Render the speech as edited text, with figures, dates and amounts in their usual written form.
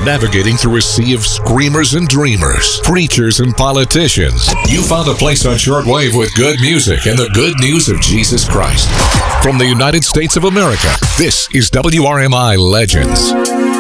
navigating through a sea of screamers and dreamers, preachers and politicians, you found a place on shortwave with good music and the good news of Jesus Christ. From the United States of America, this is WRMI Legends.